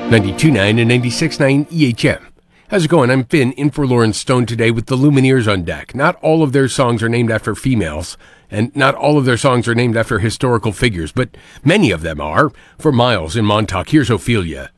92.9 and 96.9 EHM. How's it going? I'm Finn, in for Lauren Stone today with the Lumineers on deck. Not all of their songs are named after females, and not all of their songs are named after historical figures, but many of them are. For Miles in Montauk, here's Ophelia.